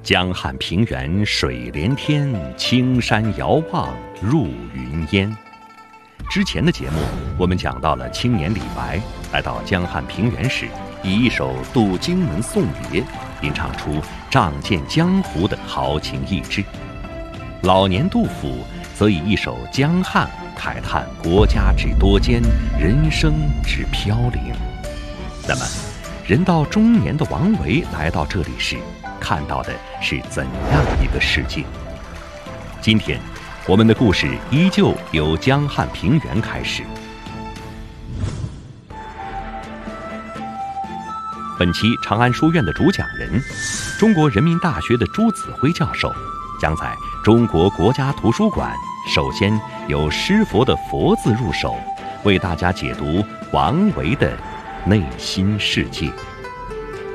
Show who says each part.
Speaker 1: 江汉平原水连天，青山遥望入云烟。之前的节目，我们讲到了青年李白来到江汉平原时，以一首《渡荆门送别》吟唱出仗剑江湖的豪情逸致；老年杜甫则以一首《江汉》慨叹国家之多艰，人生之飘零。那么，人到中年的王维来到这里时，看到的是怎样一个世界？今天，我们的故事依旧由江汉平原开始。本期长安书院的主讲人，中国人民大学的朱子辉教授，将在中国国家图书馆首先由诗佛的“佛”字入手，为大家解读王维的内心世界。